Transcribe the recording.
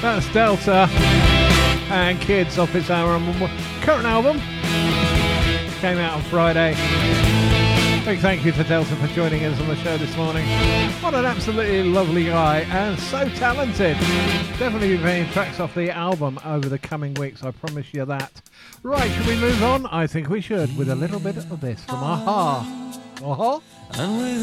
That's Delta and Kids off his current album. Came out on Friday. Big thank you to Delta for joining us on the show this morning. What an absolutely lovely guy and so talented. Definitely be playing tracks off the album over the coming weeks, I promise you that. Right, should we move on? I think we should, with a little bit of this from Aha. Uh-huh.